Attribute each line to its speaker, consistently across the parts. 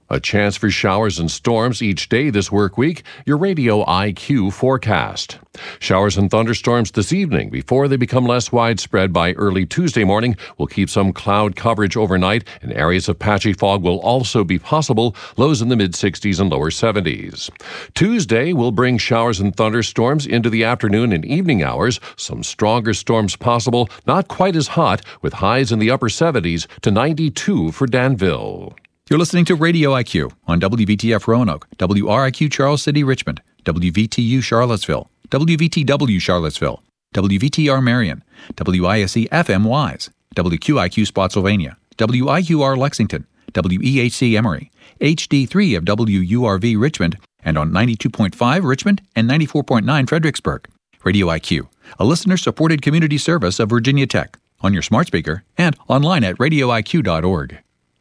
Speaker 1: A chance for showers and storms each day this work week. Your Radio IQ forecast. Showers and thunderstorms this evening before they become less widespread by early Tuesday morning. We'll keep some cloud coverage overnight, and areas of patchy fog will also be possible. Lows in the mid-60s and lower 70s. Tuesday will bring showers and thunderstorms into the afternoon and evening hours. Some stronger storms possible, not quite as hot, with highs in the upper 70s to 92 for Danville.
Speaker 2: You're listening to Radio IQ on WVTF Roanoke, WRIQ Charles City Richmond, WVTU Charlottesville, WVTW Charlottesville, WVTR Marion, WISE FM Wise, WQIQ Spotsylvania, WIQR Lexington, WEHC Emory, HD3 of WURV Richmond, and on 92.5 Richmond and 94.9 Fredericksburg. Radio IQ, a listener-supported community service of Virginia Tech, on your smart speaker and online at radioiq.org.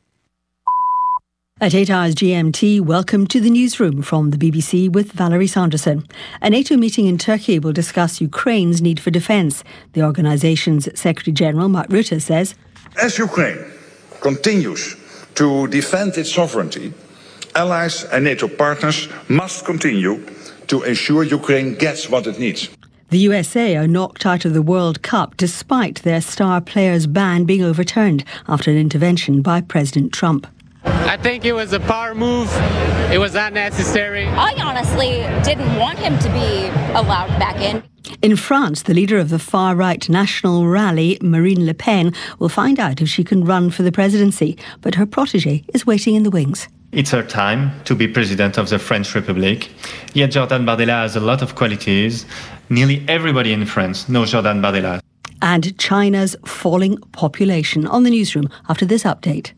Speaker 3: At 8 hours GMT, welcome to the newsroom from the BBC with Valerie Sanderson. A NATO meeting in Turkey will discuss Ukraine's need for defence. The organisation's Secretary-General, Mark Rutte, says,
Speaker 4: As Ukraine continues to defend its sovereignty, allies and NATO partners must continue to ensure Ukraine gets what it needs.
Speaker 3: The USA are knocked out of the World Cup despite their star players' ban being overturned after an intervention by President Trump.
Speaker 5: I think it was a power move. It was not necessary.
Speaker 6: I honestly didn't want him to be allowed back in.
Speaker 3: In France, the leader of the far-right National Rally, Marine Le Pen, will find out if she can run for the presidency, but her protégé is waiting in the wings.
Speaker 7: It's her time to be president of the French Republic. Yet Jordan Bardella has a lot of qualities. Nearly everybody in France knows Jordan Bardella.
Speaker 3: And China's falling population. On the newsroom after this update.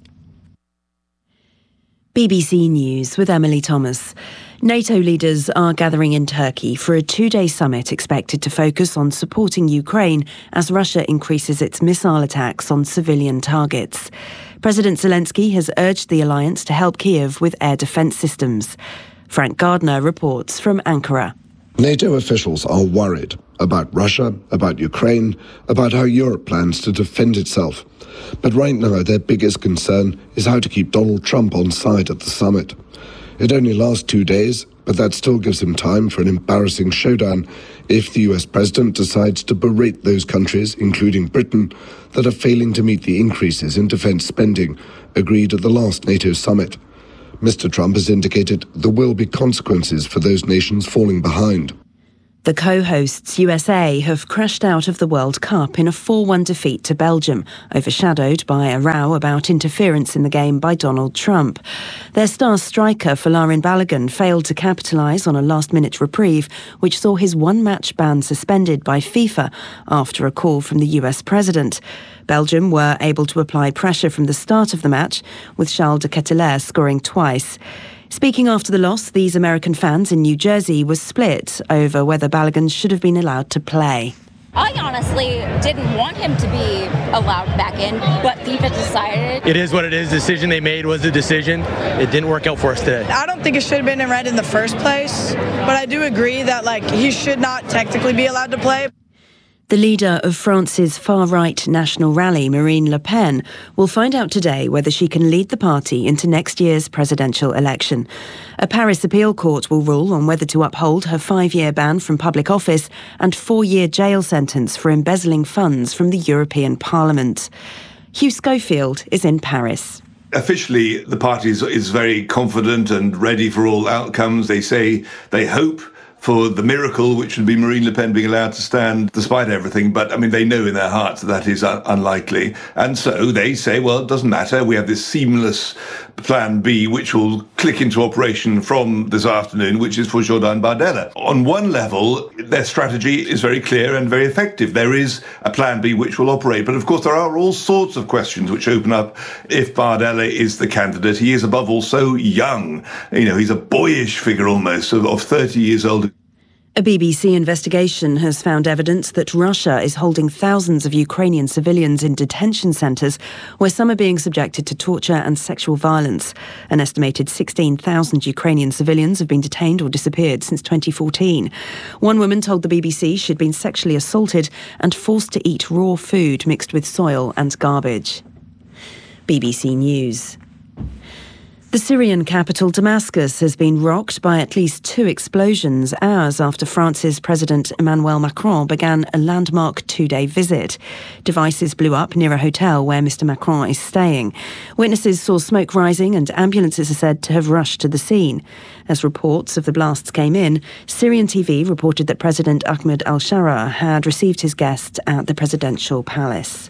Speaker 8: BBC News with Emily Thomas. NATO leaders are gathering in Turkey for a two-day summit expected to focus on supporting Ukraine as Russia increases its missile attacks on civilian targets. President Zelensky has urged the alliance to help Kyiv with air defence systems. Frank Gardner reports from Ankara.
Speaker 9: NATO officials are worried about Russia, about Ukraine, about how Europe plans to defend itself. But right now, their biggest concern is how to keep Donald Trump on side at the summit. It only lasts 2 days, but that still gives him time for an embarrassing showdown if the US president decides to berate those countries, including Britain, that are failing to meet the increases in defense spending agreed at the last NATO summit. Mr. Trump has indicated there will be consequences for those nations falling behind.
Speaker 8: The co-hosts USA have crashed out of the World Cup in a 4-1 defeat to Belgium, overshadowed by a row about interference in the game by Donald Trump. Their star striker Folarin Balogun failed to capitalise on a last-minute reprieve, which saw his one-match ban suspended by FIFA after a call from the US president. Belgium were able to apply pressure from the start of the match, with Charles de Ketelaere scoring twice. Speaking after the loss, these American fans in New Jersey were split over whether Balogun should have been allowed to play.
Speaker 6: I honestly didn't want him to be allowed back in, but FIFA decided.
Speaker 5: It is what it is. The decision they made was a decision. It didn't work out for us today.
Speaker 10: I don't think it should have been in red in the first place, but I do agree that he should not technically be allowed to play.
Speaker 8: The leader of France's far-right National Rally, Marine Le Pen, will find out today whether she can lead the party into next year's presidential election. A Paris appeal court will rule on whether to uphold her 5-year ban from public office and 4-year jail sentence for embezzling funds from the European Parliament. Hugh Schofield is in Paris.
Speaker 11: Officially, the party is very confident and ready for all outcomes. They say they hope for the miracle, which would be Marine Le Pen being allowed to stand despite everything. But, they know in their hearts that is unlikely. And so they say, well, it doesn't matter. We have this seamless plan B, which will click into operation from this afternoon, which is for Jordan Bardella. On one level, their strategy is very clear and very effective. There is a plan B which will operate. But, of course, there are all sorts of questions which open up if Bardella is the candidate. He is, above all, so young. He's a boyish figure almost, of 30 years old.
Speaker 8: A BBC investigation has found evidence that Russia is holding thousands of Ukrainian civilians in detention centres where some are being subjected to torture and sexual violence. An estimated 16,000 Ukrainian civilians have been detained or disappeared since 2014. One woman told the BBC she'd been sexually assaulted and forced to eat raw food mixed with soil and garbage. BBC News. The Syrian capital Damascus has been rocked by at least 2 explosions hours after France's President Emmanuel Macron began a landmark 2-day visit. Devices blew up near a hotel where Mr. Macron is staying. Witnesses saw smoke rising and ambulances are said to have rushed to the scene. As reports of the blasts came in, Syrian TV reported that President Ahmed al-Shara had received his guests at the presidential palace.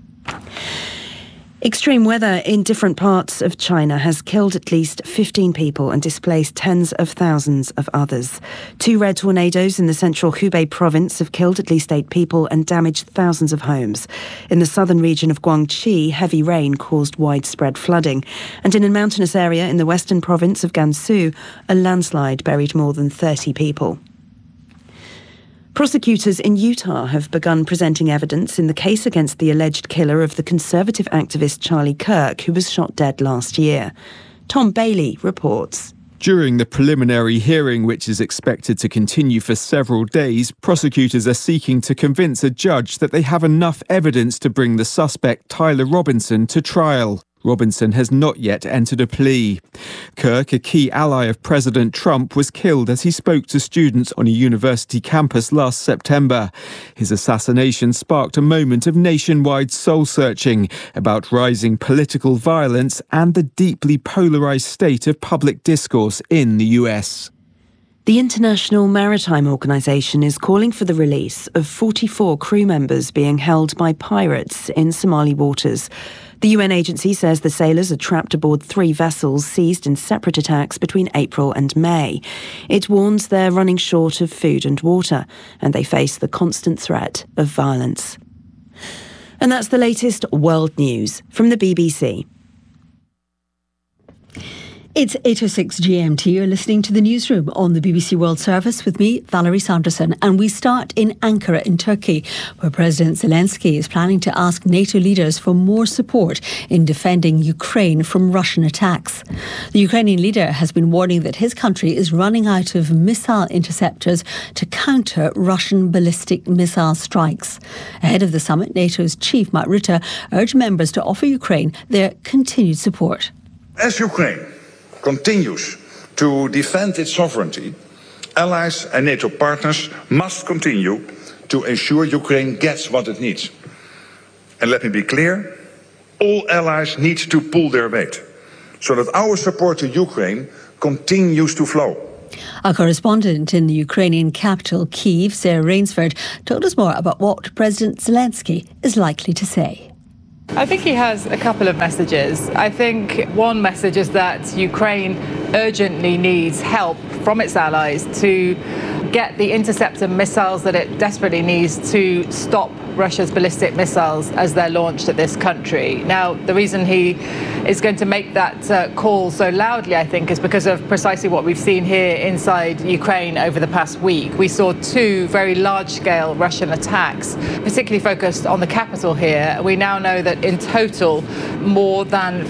Speaker 8: Extreme weather in different parts of China has killed at least 15 people and displaced tens of thousands of others. 2 red tornadoes in the central Hubei province have killed at least 8 people and damaged thousands of homes. In the southern region of Guangxi, heavy rain caused widespread flooding. And in a mountainous area in the western province of Gansu, a landslide buried more than 30 people. Prosecutors in Utah have begun presenting evidence in the case against the alleged killer of the conservative activist Charlie Kirk, who was shot dead last year. Tom Bailey reports.
Speaker 12: During the preliminary hearing, which is expected to continue for several days, prosecutors are seeking to convince a judge that they have enough evidence to bring the suspect Tyler Robinson to trial. Robinson has not yet entered a plea. Kirk, a key ally of President Trump, was killed as he spoke to students on a university campus last September. His assassination sparked a moment of nationwide soul-searching about rising political violence and the deeply polarised state of public discourse in the US.
Speaker 8: The International Maritime Organization is calling for the release of 44 crew members being held by pirates in Somali waters. The UN agency says the sailors are trapped aboard 3 vessels seized in separate attacks between April and May. It warns they're running short of food and water, and they face the constant threat of violence. And that's the latest world news from the BBC.
Speaker 3: It's 8:06 GMT. You're listening to the newsroom on the BBC World Service with me, Valerie Sanderson. And we start in Ankara in Turkey, where President Zelensky is planning to ask NATO leaders for more support in defending Ukraine from Russian attacks. The Ukrainian leader has been warning that his country is running out of missile interceptors to counter Russian ballistic missile strikes. Ahead of the summit, NATO's chief, Mark Rutte, urged members to offer Ukraine their continued support.
Speaker 4: As Ukraine continues to defend its sovereignty, allies and NATO partners must continue to ensure Ukraine gets what it needs. And let me be clear, all allies need to pull their weight so that our support to Ukraine continues to flow.
Speaker 3: Our correspondent in the Ukrainian capital, Kyiv, Sarah Rainsford, told us more about what President Zelensky is likely to say.
Speaker 13: I think he has a couple of messages. I think one message is that Ukraine urgently needs help from its allies to get the interceptor missiles that it desperately needs to stop Russia's ballistic missiles as they're launched at this country. Now, the reason he is going to make that call so loudly, I think, is because of precisely what we've seen here inside Ukraine over the past week. We saw 2 very large-scale Russian attacks, particularly focused on the capital here. We now know that in total, more than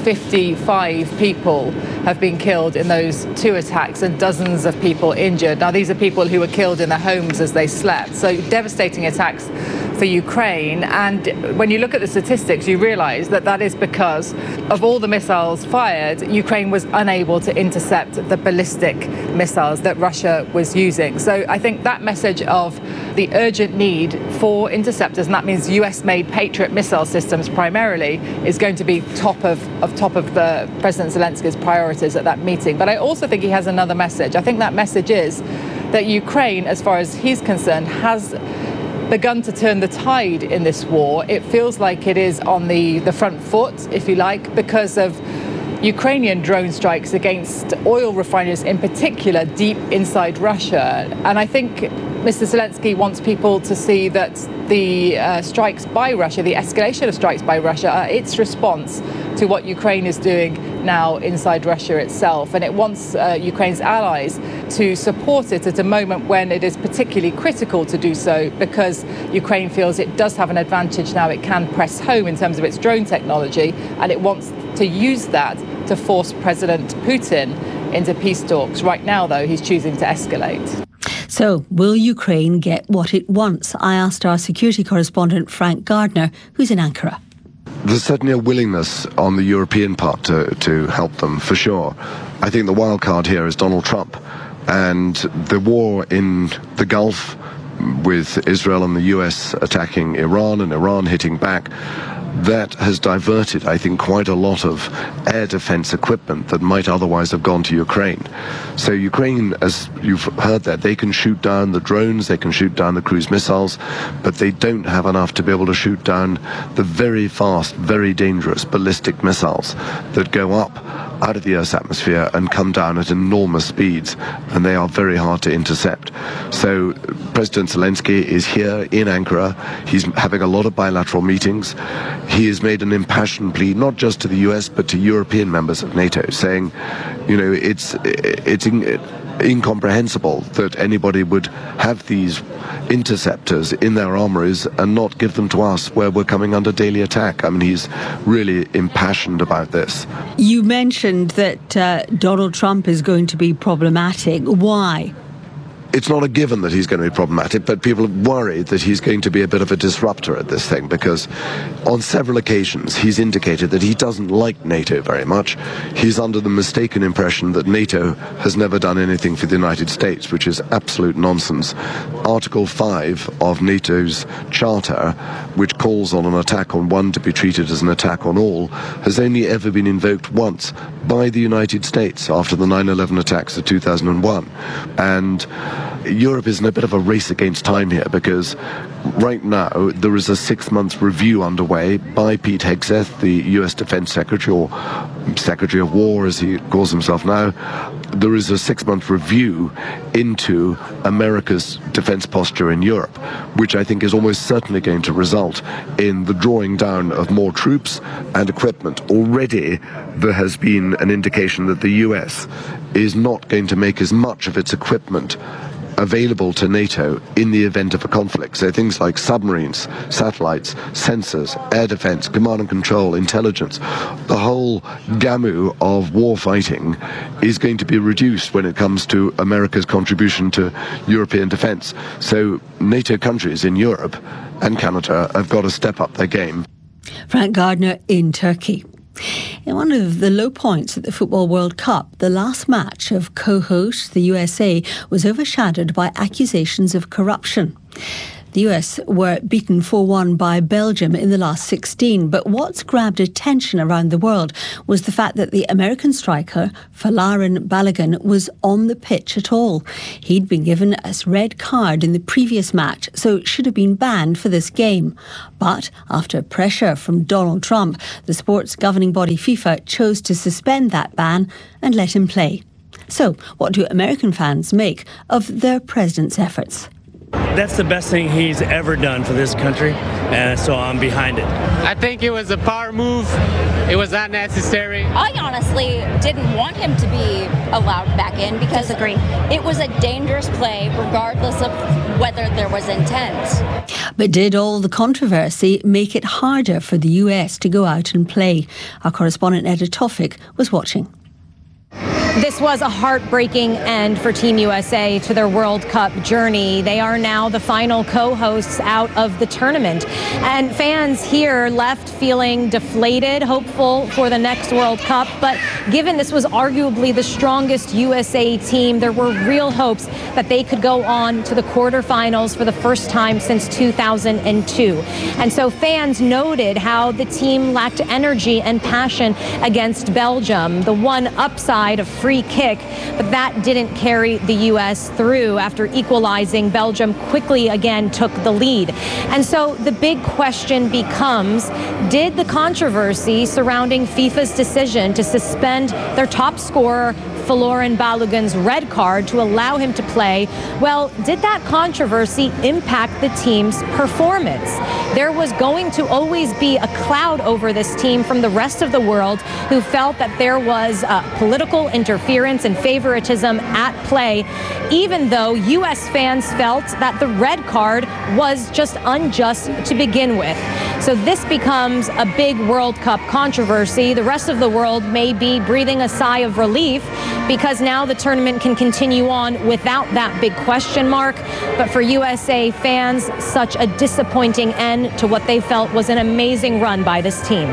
Speaker 13: 55 people have been killed in those 2 attacks and dozens of people injured. Now, these are people who were killed in their homes as they slept. So devastating attacks for Ukraine. And when you look at the statistics, you realize that that is because of all the missiles fired, Ukraine was unable to intercept the ballistic missiles that Russia was using. So I think that message of the urgent need for interceptors, and that means US-made Patriot missile systems primarily, is going to be top of the President Zelensky's priorities at that meeting. But I also think he has another message. I think that message is that Ukraine, as far as he's concerned, has begun to turn the tide in this war. It feels like it is on the front foot, if you like, because of Ukrainian drone strikes against oil refineries in particular deep inside Russia. And I think Mr. Zelensky wants people to see that the strikes by Russia, the escalation of strikes by Russia, are its response to what Ukraine is doing now inside Russia itself. And it wants Ukraine's allies to support it at a moment when it is particularly critical to do so, because Ukraine feels it does have an advantage now. It can press home in terms of its drone technology, and it wants to use that to force President Putin into peace talks. Right now, though, he's choosing to escalate.
Speaker 3: So, will Ukraine get what it wants? I asked our security correspondent Frank Gardner, who's in Ankara.
Speaker 9: There's certainly a willingness on the European part to help them, for sure. I think the wild card here is Donald Trump. And the war in the Gulf, with Israel and the US attacking Iran and Iran hitting back, that has diverted, I think, quite a lot of air defense equipment that might otherwise have gone to Ukraine. So Ukraine, as you've heard there, they can shoot down the drones, they can shoot down the cruise missiles, but they don't have enough to be able to shoot down the very fast, very dangerous ballistic missiles that go up out of the Earth's atmosphere and come down at enormous speeds, and they are very hard to intercept. So President Zelensky is here in Ankara. He's having a lot of bilateral meetings. He has made an impassioned plea, not just to the US, but to European members of NATO, saying, you know, it's incomprehensible that anybody would have these interceptors in their armories and not give them to us where we're coming under daily attack. I mean, he's really impassioned about this.
Speaker 3: You mentioned that Donald Trump is going to be problematic. Why?
Speaker 9: It's not a given that he's going to be problematic, but people are worried that he's going to be a bit of a disruptor at this thing, because on several occasions he's indicated that he doesn't like NATO very much. He's under the mistaken impression that NATO has never done anything for the United States, which is absolute nonsense. Article 5 of NATO's charter, which calls on an attack on one to be treated as an attack on all, has only ever been invoked once by the United States after the 9/11 attacks of 2001. And Europe is in a bit of a race against time here, because right now there is a 6-month review underway by Pete Hegseth, the US Defense Secretary, or Secretary of War as he calls himself now. There is a 6-month review into America's defense posture in Europe, which I think is almost certainly going to result in the drawing down of more troops and equipment. Already there has been an indication that the US is not going to make as much of its equipment available to NATO in the event of a conflict. So things like submarines, satellites, sensors, air defense, command and control, intelligence, the whole gamut of war fighting is going to be reduced when it comes to America's contribution to European defense. So NATO countries in Europe and Canada have got to step up their game.
Speaker 3: Frank Gardner in Turkey. In one of the low points at the Football World Cup, the last match of co-host, the USA, was overshadowed by accusations of corruption. The US were beaten 4-1 by Belgium in the last 16, but what's grabbed attention around the world was the fact that the American striker, Folarin Balogun, was on the pitch at all. He'd been given a red card in the previous match, so should have been banned for this game. But after pressure from Donald Trump, the sports governing body FIFA chose to suspend that ban and let him play. So, what do American fans make of their president's efforts?
Speaker 14: That's the best thing he's ever done for this country, and so I'm behind it.
Speaker 5: I think it was a power move. It was not necessary.
Speaker 6: I honestly didn't want him to be allowed back in because it was a dangerous play regardless of whether there was intent.
Speaker 3: But did all the controversy make it harder for the US to go out and play? Our correspondent Eda Tofik was watching.
Speaker 15: This was a heartbreaking end for Team USA to their World Cup journey. They are now the final co-hosts out of the tournament. And fans here left feeling deflated, hopeful for the next World Cup. But given this was arguably the strongest USA team, there were real hopes that they could go on to the quarterfinals for the first time since 2002. And so fans noted how the team lacked energy and passion against Belgium. The one upside of free kick, but that didn't carry the U.S. through. After equalizing, Belgium quickly again took the lead. And so the big question becomes, did the controversy surrounding FIFA's decision to suspend their top scorer, Folarin Balogun's red card to allow him to play, well, did that controversy impact the team's performance? There was going to always be a cloud over this team from the rest of the world who felt that there was political interference and favoritism at play, even though U.S. fans felt that the red card was just unjust to begin with. So this becomes a big World Cup controversy. The rest of the world may be breathing a sigh of relief because now the tournament can continue on without that big question mark. But for USA fans, such a disappointing end to what they felt was an amazing run by this team.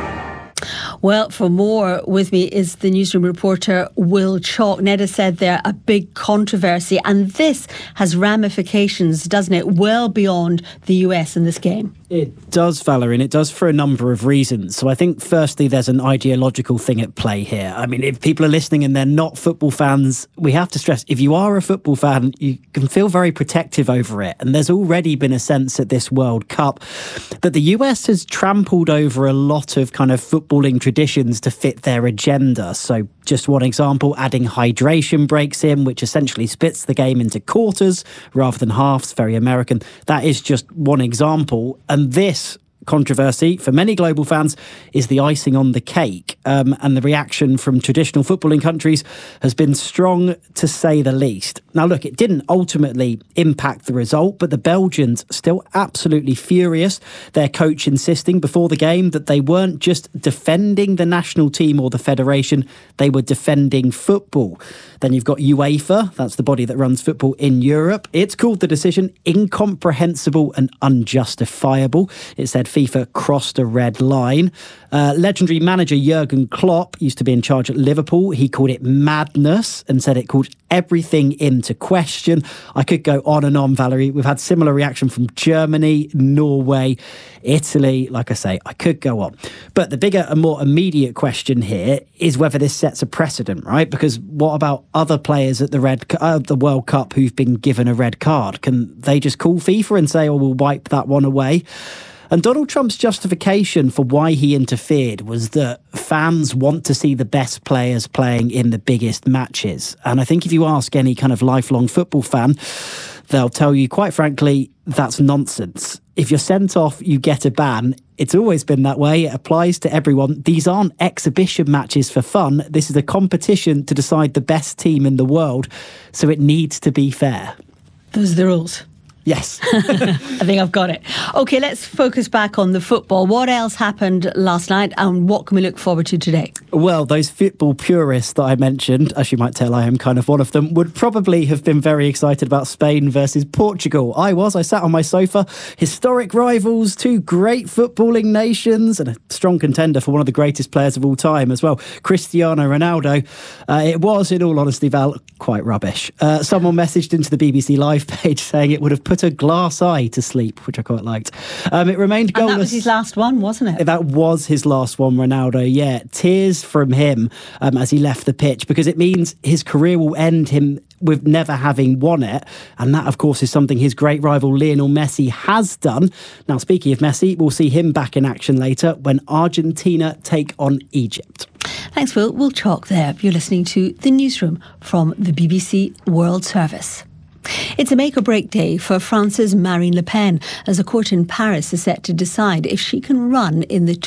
Speaker 3: Well, for more, with me is the newsroom reporter Will Chalk. Ned has said there a big controversy, and this has ramifications, doesn't it, well beyond the US in this game?
Speaker 16: It does, Valerie, and it does for a number of reasons. So I think, firstly, there's an ideological thing at play here. I mean, if people are listening and they're not football fans, we have to stress, if you are a football fan, you can feel very protective over it. And there's already been a sense at this World Cup that the US has trampled over a lot of kind of footballing traditions to fit their agenda. So just one example, adding hydration breaks in, which essentially splits the game into quarters rather than halves, very American. That is just one example. And this controversy, for many global fans, is the icing on the cake. And the reaction from traditional footballing countries has been strong, to say the least. Now, look, it didn't ultimately impact the result, but the Belgians still absolutely furious. Their coach insisting before the game that they weren't just defending the national team or the federation, they were defending football. Then you've got UEFA, that's the body that runs football in Europe. It's called the decision incomprehensible and unjustifiable. It said FIFA crossed a red line. Legendary manager Jurgen Klopp used to be in charge at Liverpool. He called it madness and said it called everything into question. I could go on, Valerie. We've had similar reaction from Germany, Norway, Italy. Like I say, I could go on. But the bigger and more immediate question here is whether this sets a precedent, right? Because what about other players at the World Cup who've been given a red card? Can they just call FIFA and say, oh, we'll wipe that one away? And Donald Trump's justification for why he interfered was that fans want to see the best players playing in the biggest matches. And I think if you ask any kind of lifelong football fan, they'll tell you, quite frankly, that's nonsense. If you're sent off, you get a ban. It's always been that way. It applies to everyone. These aren't exhibition matches for fun. This is a competition to decide the best team in the world. So it needs to be fair.
Speaker 3: Those are the rules.
Speaker 16: Yes.
Speaker 3: I think I've got it. OK, let's focus back on the football. What else happened last night and what can we look forward to today?
Speaker 16: Well, those football purists that I mentioned, as you might tell, I am kind of one of them, would probably have been very excited about Spain versus Portugal. I sat on my sofa. Historic rivals, two great footballing nations and a strong contender for one of the greatest players of all time as well, Cristiano Ronaldo. It was, in all honesty, Val, quite rubbish. Someone messaged into the BBC Live page saying it would have put a glass eye to sleep, which I quite liked. It remained goalless. And
Speaker 3: that was his last one, wasn't it?
Speaker 16: That was his last one, Ronaldo, yeah. Tears from him as he left the pitch, because it means his career will end him with never having won it. And that, of course, is something his great rival Lionel Messi has done. Now, speaking of Messi, we'll see him back in action later when Argentina take on Egypt.
Speaker 3: Thanks, Will. Will Chalk there. You're listening to The Newsroom from the BBC World Service. It's a make-or-break day for France's Marine Le Pen, as a court in Paris is set to decide if she can run in the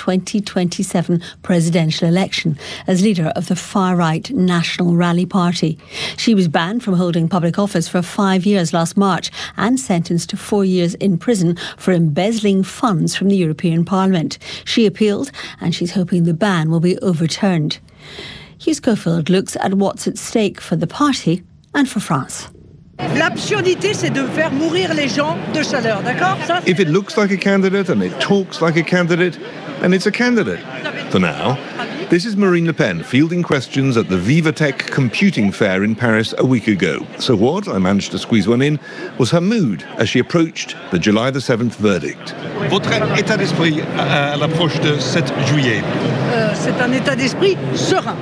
Speaker 3: 2027 presidential election as leader of the far-right National Rally Party. She was banned from holding public office for 5 years last March and sentenced to 4 years in prison for embezzling funds from the European Parliament. She appealed and she's hoping the ban will be overturned. Hugh Schofield looks at what's at stake for the party and for France.
Speaker 17: L'absurdité, c'est de faire mourir les gens de chaleur, d'accord?
Speaker 11: If it looks like a candidate and it talks like a candidate, then it's a candidate. For now. This is Marine Le Pen fielding questions at the Vivatech computing fair in Paris a week ago. So what, I managed to squeeze one in, was her mood as she approached the July the 7th verdict.
Speaker 18: Votre état d'esprit à l'approche de 7 juillet?
Speaker 17: C'est un état d'esprit serein.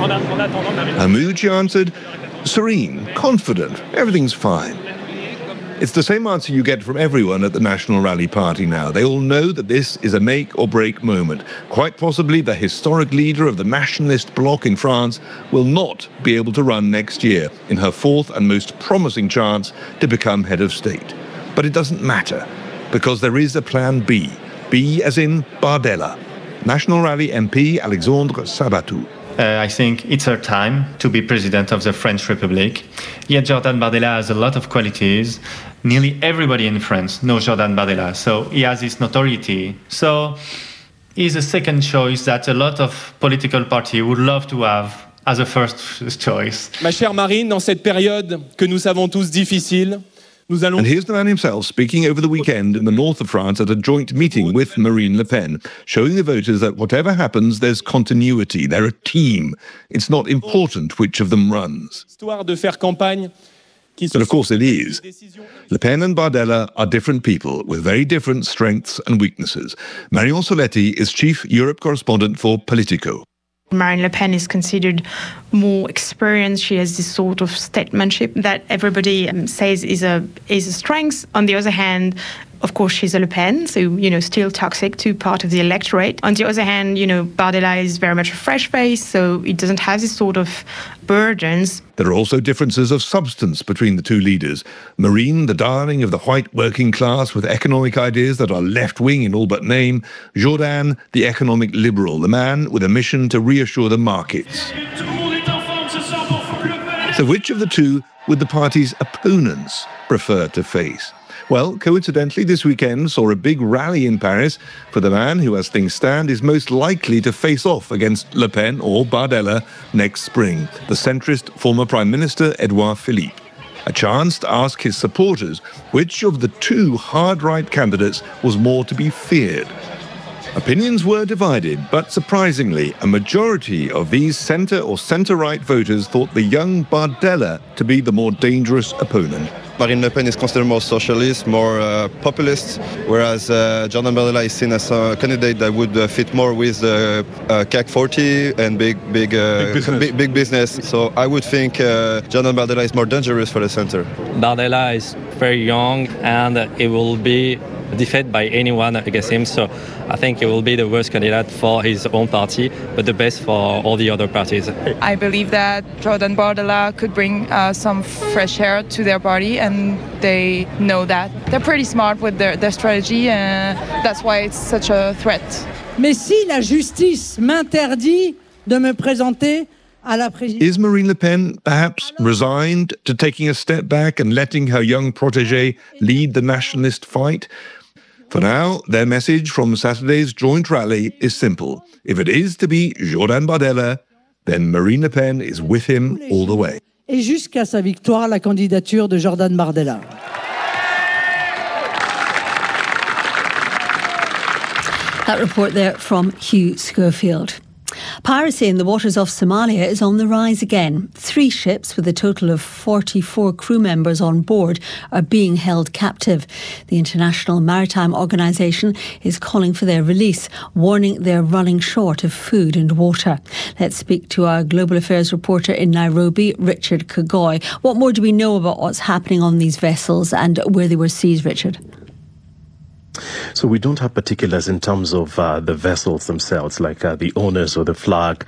Speaker 11: Her mood, she answered, serene, confident, everything's fine. It's the same answer you get from everyone at the National Rally Party now. They all know that this is a make-or-break moment. Quite possibly the historic leader of the nationalist bloc in France will not be able to run next year in her fourth and most promising chance to become head of state. But it doesn't matter, because there is a plan B. B as in Bardella. National Rally MP Alexandre Sabatou.
Speaker 7: I think it's her time to be president of the French Republic. Yet Jordan Bardella has a lot of qualities. Nearly everybody in France knows Jordan Bardella, so he has his notoriety. So he's a second choice that a lot of political parties would love to have as a first choice.
Speaker 19: Ma chère Marine, dans cette période que nous savons tous difficile,
Speaker 18: And here's the man himself speaking over the weekend in the north of France at a joint meeting with Marine Le Pen, showing the voters that whatever happens, there's continuity. They're a team. It's not important which of them runs.
Speaker 19: Histoire de faire campagne.
Speaker 18: But of course it is. Le Pen and Bardella are different people with very different strengths and weaknesses. Marion Soletti is chief Europe correspondent for Politico.
Speaker 20: Marine Le Pen is considered more experienced. She has this sort of statesmanship that everybody says is a strength. On the other hand, of course, she's a Le Pen, so, still toxic to part of the electorate. On the other hand, Bardella is very much a fresh face, so it doesn't have this sort of burdens.
Speaker 18: There are also differences of substance between the two leaders. Marine, the darling of the white working class with economic ideas that are left-wing in all but name. Jourdan, the economic liberal, the man with a mission to reassure the markets. So which of the two would the party's opponents prefer to face? Well, coincidentally, this weekend saw a big rally in Paris for the man who, as things stand, is most likely to face off against Le Pen or Bardella next spring, the centrist former Prime Minister Edouard Philippe. A chance to ask his supporters which of the two hard-right candidates was more to be feared. Opinions were divided, but surprisingly, a majority of these centre or centre-right voters thought the young Bardella to be the more dangerous opponent.
Speaker 21: Marine Le Pen is considered more socialist, more populist, whereas Jordan Bardella is seen as a candidate that would fit more with the CAC 40 and big business. So I would think Jordan Bardella is more dangerous for the centre.
Speaker 22: Bardella is very young and it will be defeated by anyone against him, so I think it will be the worst candidate for his own party, but the best for all the other parties.
Speaker 23: I believe that Jordan Bardella could bring some fresh air to their party, and they know that. They're pretty smart with their strategy, and that's why it's such a threat.
Speaker 17: Mais si la justice m'interdit de me présenter à la présidence.
Speaker 18: Is Marine Le Pen perhaps resigned to taking a step back and letting her young protégé lead the nationalist fight? For now, their message from Saturday's joint rally is simple. If it is to be Jordan Bardella, then Marine Le Pen is with him all the way.
Speaker 17: Et jusqu'à sa victoire, la candidature de Jordan Bardella.
Speaker 3: That report there from Hugh Schofield. Piracy in the waters off Somalia is on the rise again. 3 ships with a total of 44 crew members on board are being held captive. The International Maritime Organization is calling for their release, warning they're running short of food and water. Let's speak to our Global Affairs reporter in Nairobi, Richard Kagoy. What more do we know about what's happening on these vessels and where they were seized, Richard?
Speaker 24: So we don't have particulars in terms of the vessels themselves, like the owners or the flag